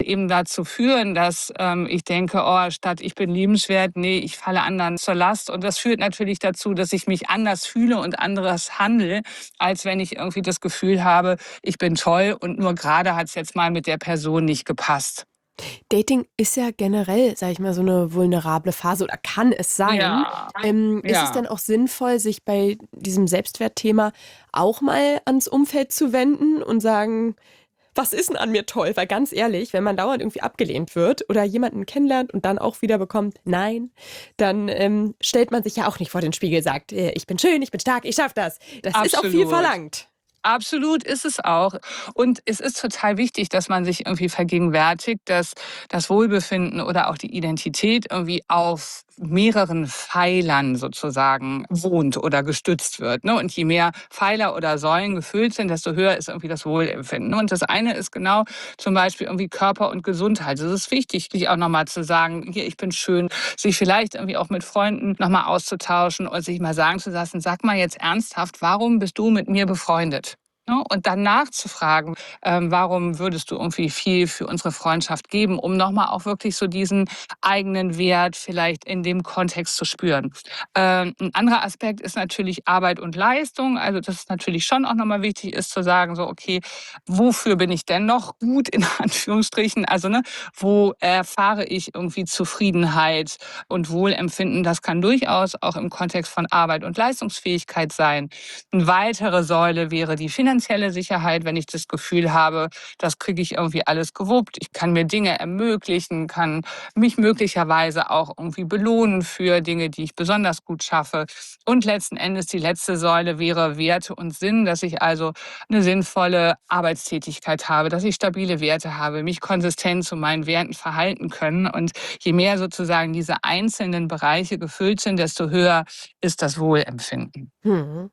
eben dazu führen, dass ich denke, oh, statt ich bin liebenswert, nee, ich falle anderen zur Last. Und das führt natürlich dazu, dass ich mich anders fühle und anderes handle, als wenn ich irgendwie das Gefühl habe, ich bin toll und nur gerade hat es jetzt mal mit der Person nicht gepasst. Dating ist ja generell, sage ich mal, so eine vulnerable Phase oder kann es sein. Ja, Ist es ja. denn auch sinnvoll, sich bei diesem Selbstwertthema auch mal ans Umfeld zu wenden und sagen: „Was ist 'n an mir toll?“ Weil ganz ehrlich, wenn man dauernd irgendwie abgelehnt wird oder jemanden kennenlernt und dann auch wieder bekommt: „Nein“, dann, stellt man sich ja auch nicht vor den Spiegel, sagt: „Ich bin schön, ich bin stark, ich schaffe das.“ Das ist auch viel Absolut. verlangt. Absolut ist es auch. Und es ist total wichtig, dass man sich irgendwie vergegenwärtigt, dass das Wohlbefinden oder auch die Identität irgendwie auf mehreren Pfeilern sozusagen wohnt oder gestützt wird. Ne? Und je mehr Pfeiler oder Säulen gefüllt sind, desto höher ist irgendwie das Wohlempfinden. Und das eine ist genau zum Beispiel irgendwie Körper und Gesundheit. Es ist wichtig, sich auch nochmal zu sagen, hier, ich bin schön, sich vielleicht irgendwie auch mit Freunden nochmal auszutauschen und sich mal sagen zu lassen, sag mal jetzt ernsthaft, warum bist du mit mir befreundet? Ne? Und dann nachzufragen, warum würdest du irgendwie viel für unsere Freundschaft geben, um nochmal auch wirklich so diesen eigenen Wert vielleicht in dem Kontext zu spüren. Ein anderer Aspekt ist natürlich Arbeit und Leistung. Also das ist natürlich schon auch nochmal wichtig ist zu sagen, so okay, wofür bin ich denn noch gut in Anführungsstrichen? Also ne, wo erfahre ich irgendwie Zufriedenheit und Wohlempfinden? Das kann durchaus auch im Kontext von Arbeit und Leistungsfähigkeit sein. Eine weitere Säule wäre die finanzielle Sicherheit, wenn ich das Gefühl habe, das kriege ich irgendwie alles gewuppt. Ich kann mir Dinge ermöglichen, kann mich möglicherweise auch irgendwie belohnen für Dinge, die ich besonders gut schaffe. Und letzten Endes die letzte Säule wäre Werte und Sinn, dass ich also eine sinnvolle Arbeitstätigkeit habe, dass ich stabile Werte habe, mich konsistent zu meinen Werten verhalten können. Und je mehr sozusagen diese einzelnen Bereiche gefüllt sind, desto höher ist das Wohlempfinden. Mhm.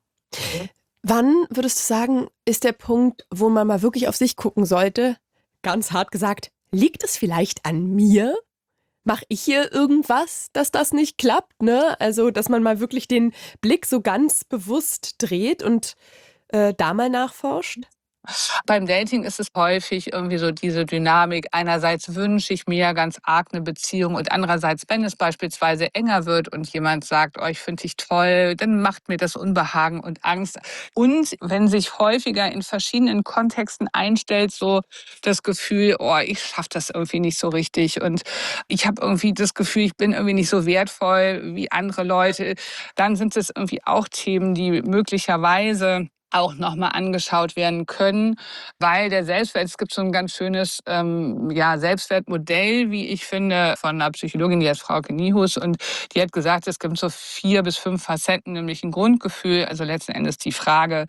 Wann würdest du sagen, ist der Punkt, wo man mal wirklich auf sich gucken sollte? Ganz hart gesagt, liegt es vielleicht an mir? Mache ich hier irgendwas, dass das nicht klappt, ne? Also, dass man mal wirklich den Blick so ganz bewusst dreht und, da mal nachforscht? Beim Dating ist es häufig irgendwie so diese Dynamik. Einerseits wünsche ich mir ja ganz arg eine Beziehung und andererseits, wenn es beispielsweise enger wird und jemand sagt: „Oh, ich finde dich toll“, dann macht mir das Unbehagen und Angst. Und wenn sich häufiger in verschiedenen Kontexten einstellt, so das Gefühl: „Oh, ich schaffe das irgendwie nicht so richtig und ich habe irgendwie das Gefühl, ich bin irgendwie nicht so wertvoll wie andere Leute“, dann sind es irgendwie auch Themen, die möglicherweise auch noch mal angeschaut werden können, weil der Selbstwert es gibt so ein ganz schönes, ja, Selbstwertmodell, wie ich finde, von 'ner Psychologin, die heißt Frauke Niehus und die hat gesagt, es gibt so 4 bis 5 Facetten, nämlich 'n Grundgefühl, also letzten Endes die Frage,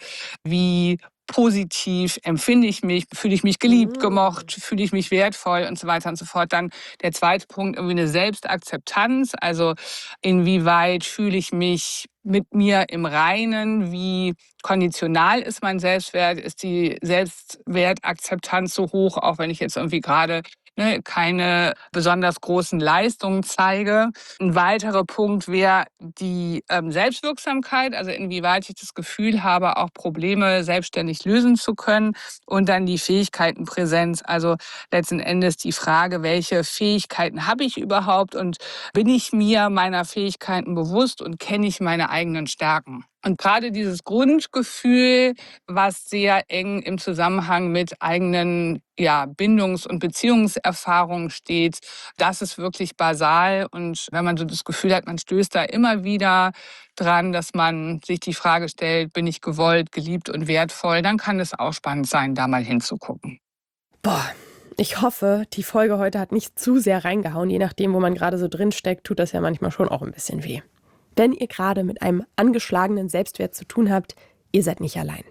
wie positiv empfinde ich mich? Fühle ich mich geliebt, Hm. gemocht? Fühle ich mich wertvoll und so weiter und so fort. Dann der zweite Punkt, irgendwie eine Selbstakzeptanz, also inwieweit fühle ich mich mit mir im Reinen? Wie konditional ist mein Selbstwert? Ist die Selbstwertakzeptanz so hoch, auch wenn ich jetzt irgendwie gerade ne, keine besonders großen Leistungen zeige? Ein weiterer Punkt wäre die Selbstwirksamkeit, also inwieweit ich das Gefühl habe, auch Probleme selbstständig lösen zu können. Und dann die Fähigkeitenpräsenz, also letzten Endes die Frage, welche Fähigkeiten habe ich überhaupt und bin ich mir meiner Fähigkeiten bewusst und kenne ich meine eigenen Stärken? Und gerade dieses Grundgefühl, was sehr eng im Zusammenhang mit eigenen ja, Bindungs- und Beziehungserfahrungen steht, das ist wirklich basal. Und wenn man so das Gefühl hat, man stößt da immer wieder dran, dass man sich die Frage stellt, bin ich gewollt, geliebt und wertvoll, dann kann es auch spannend sein, da mal hinzugucken. Boah, ich hoffe, die Folge heute hat nicht zu sehr reingehauen. Je nachdem, wo man gerade so drin steckt, tut das ja manchmal schon auch ein bisschen weh. Wenn ihr gerade mit einem angeschlagenen Selbstwert zu tun habt, ihr seid nicht allein.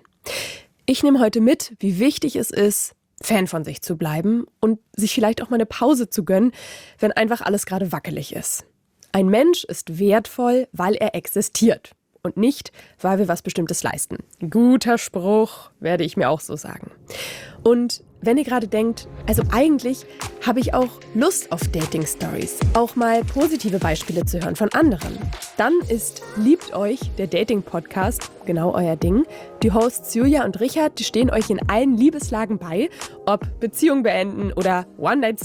Ich nehme heute mit, wie wichtig es ist, Fan von sich zu bleiben und sich vielleicht auch mal eine Pause zu gönnen, wenn einfach alles gerade wackelig ist. Ein Mensch ist wertvoll, weil er existiert und nicht, weil wir was Bestimmtes leisten. Guter Spruch, werde ich mir auch so sagen. Und wenn ihr gerade denkt, also eigentlich habe ich auch Lust auf Dating-Stories, auch mal positive Beispiele zu hören von anderen, dann ist Liebt euch, der Dating-Podcast, genau euer Ding. Die Hosts Julia und Richard, die stehen euch in allen Liebeslagen bei, ob Beziehung beenden oder One-Night-Stand